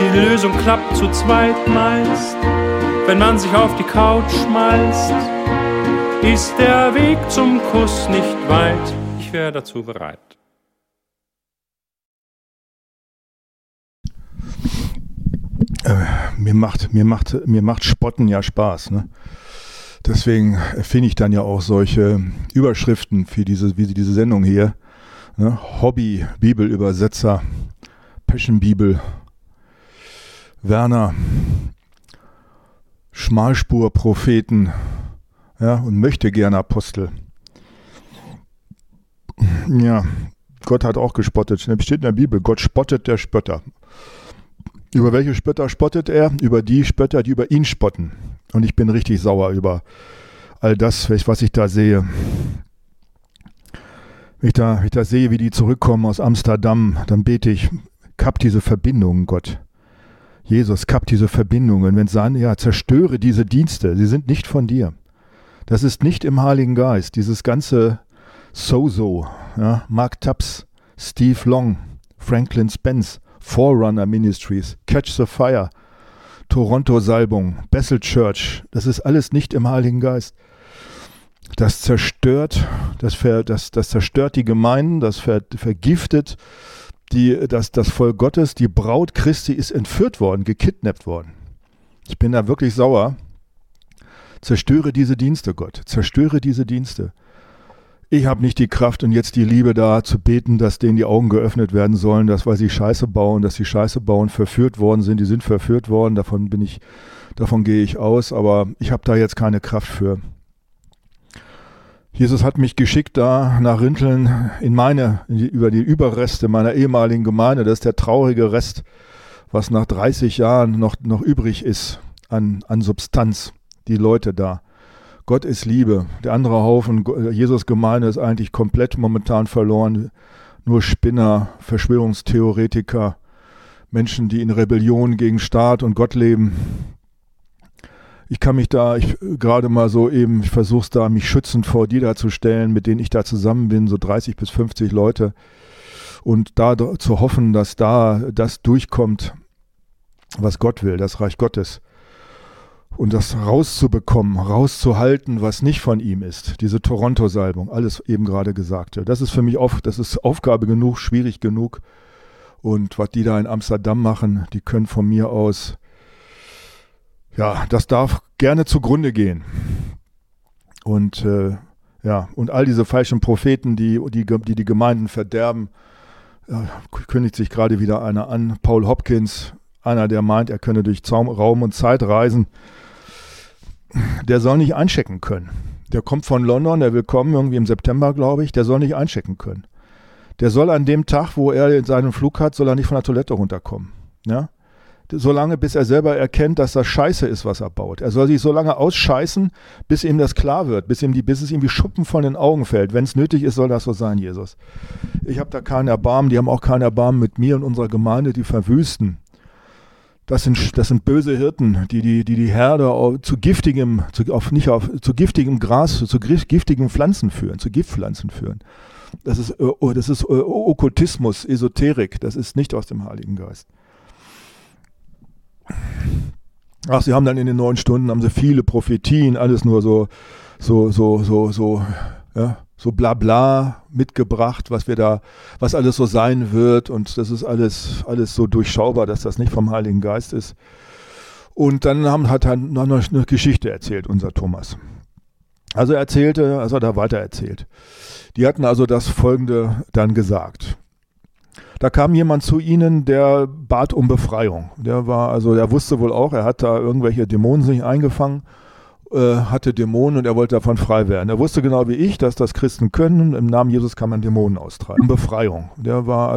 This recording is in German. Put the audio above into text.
Die Lösung klappt zu zweit meist, wenn man sich auf die Couch schmeißt. Ist der Weg zum Kuss nicht weit, ich wäre dazu bereit. Mir macht Spotten ja Spaß, ne? Deswegen erfinde ich dann ja auch solche Überschriften für diese Sendung hier. Ne? Hobby-Bibelübersetzer, Passion-Bibel, Werner, Schmalspur-Propheten, ja, und möchte gerne Apostel. Ja, Gott hat auch gespottet. Es steht in der Bibel, Gott spottet der Spötter. Über welche Spötter spottet er? Über die Spötter, die über ihn spotten. Und ich bin richtig sauer über all das, was ich da sehe. Wenn ich da sehe, wie die zurückkommen aus Amsterdam, dann bete ich, kapp diese Verbindungen, Gott. Jesus, kapp diese Verbindungen. Wenn sagen, ja, zerstöre diese Dienste. Sie sind nicht von dir. Das ist nicht im Heiligen Geist. Dieses ganze So-So, ja, Mark Tubbs, Steve Long, Franklin Spence, Forerunner Ministries, Catch the Fire, Toronto-Salbung, Bethel Church, das ist alles nicht im Heiligen Geist. Das zerstört die Gemeinden, das vergiftet das Volk Gottes. Die Braut Christi ist entführt worden, gekidnappt worden. Ich bin da wirklich sauer. Zerstöre diese Dienste, Gott. Zerstöre diese Dienste. Ich habe nicht die Kraft und jetzt die Liebe da zu beten, dass denen die Augen geöffnet werden sollen, dass, weil sie Scheiße bauen, verführt worden sind. Die sind verführt worden, davon gehe ich aus, aber ich habe da jetzt keine Kraft für. Jesus hat mich geschickt da nach Rinteln über die Überreste meiner ehemaligen Gemeinde. Das ist der traurige Rest, was nach 30 Jahren noch übrig ist an Substanz. Die Leute da. Gott ist Liebe. Der andere Haufen, Jesus Gemeinde, ist eigentlich komplett momentan verloren. Nur Spinner, Verschwörungstheoretiker, Menschen, die in Rebellion gegen Staat und Gott leben. Ich versuche es da, mich schützend vor die da zu stellen, mit denen ich da zusammen bin, so 30 bis 50 Leute. Und da zu hoffen, dass da das durchkommt, was Gott will, das Reich Gottes. Und das rauszuhalten, was nicht von ihm ist. Diese Toronto-Salbung, alles eben gerade Gesagte. Das ist für mich das ist Aufgabe genug, schwierig genug. Und was die da in Amsterdam machen, die können von mir aus, ja, das darf gerne zugrunde gehen. Und und all diese falschen Propheten, die Gemeinden verderben, kündigt sich gerade wieder einer an. Paul Hopkins, einer, der meint, er könne durch Raum und Zeit reisen, der soll nicht einchecken können. Der kommt von London, der will kommen, irgendwie im September, glaube ich, der soll nicht einchecken können. Der soll an dem Tag, wo er seinen Flug hat, soll er nicht von der Toilette runterkommen. Ja? Solange, bis er selber erkennt, dass das Scheiße ist, was er baut. Er soll sich so lange ausscheißen, bis ihm das klar wird, bis es ihm wie Schuppen von den Augen fällt. Wenn es nötig ist, soll das so sein, Jesus. Ich habe da keinen Erbarmen, die haben auch keinen Erbarmen mit mir und unserer Gemeinde, die verwüsten. Das sind böse Hirten, die Herde zu giftigem Gras, zu giftigen Pflanzen führen, zu Giftpflanzen führen. Das ist Okkultismus, Esoterik, das ist nicht aus dem Heiligen Geist. Ach, sie haben dann in den 9 Stunden haben sie viele Prophetien, alles nur so Blabla mitgebracht, was alles so sein wird, und das ist alles so durchschaubar, dass das nicht vom Heiligen Geist ist. Und dann hat er noch eine Geschichte erzählt, unser Thomas. Also er hat da weiter erzählt. Die hatten also das Folgende dann gesagt. Da kam jemand zu ihnen, der bat um Befreiung. Der wusste wohl auch, er hat da irgendwelche Dämonen sich eingefangen, hatte Dämonen und er wollte davon frei werden. Er wusste genau wie ich, dass das Christen können. Im Namen Jesus kann man Dämonen austreiben. Um Befreiung. Der war